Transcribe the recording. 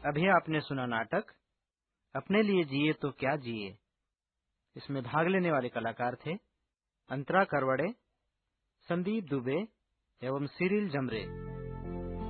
अभी आपने सुना नाटक अपने लिए जिए तो क्या जिए। इसमें भाग लेने वाले कलाकार थे अंतरा करवड़े, संदीप दुबे एवं सिरिल जमरे।